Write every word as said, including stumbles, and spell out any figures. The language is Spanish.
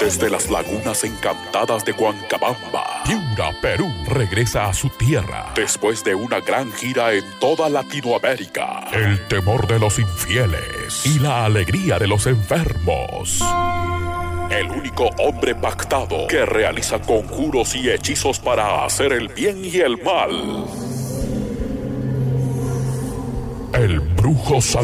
Desde las lagunas encantadas de Huancabamba, Piura, Perú, regresa a su tierra después de una gran gira en toda Latinoamérica. El temor de los infieles y la alegría de los enfermos. El único hombre pactado que realiza conjuros y hechizos para hacer el bien y el mal. El brujo San